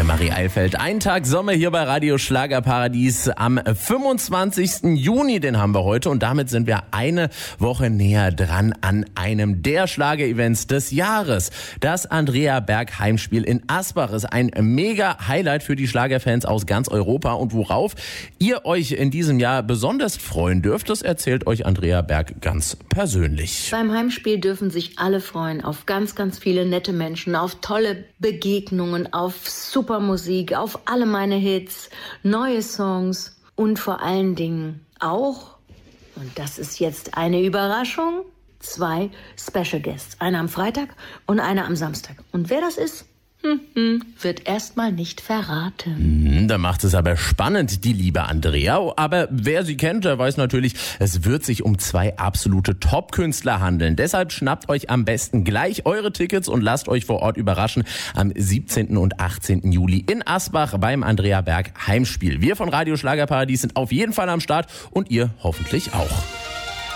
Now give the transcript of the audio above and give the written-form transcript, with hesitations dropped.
Marie Eilfeld. Ein Tag Sommer hier bei Radio Schlagerparadies am 25. Juni, den haben wir heute. Und damit sind wir eine Woche näher dran an einem der Schlager-Events des Jahres. Das Andrea Berg Heimspiel in Asbach ist ein mega Highlight für die Schlagerfans aus ganz Europa. Und worauf ihr euch in diesem Jahr besonders freuen dürft, das erzählt euch Andrea Berg ganz persönlich. Beim Heimspiel dürfen sich alle freuen auf ganz, ganz viele nette Menschen, auf tolle Begegnungen, auf super Musik, auf alle meine Hits, neue Songs und vor allen Dingen auch, und das ist jetzt eine Überraschung, 2 Special Guests. Einer am Freitag und einer am Samstag. Und wer das ist, wird erstmal nicht verraten. Da macht es aber spannend, die liebe Andrea. Aber wer sie kennt, der weiß natürlich, es wird sich um 2 absolute Top-Künstler handeln. Deshalb schnappt euch am besten gleich eure Tickets und lasst euch vor Ort überraschen am 17. und 18. Juli in Asbach beim Andrea Berg Heimspiel. Wir von Radio Schlagerparadies sind auf jeden Fall am Start und ihr hoffentlich auch.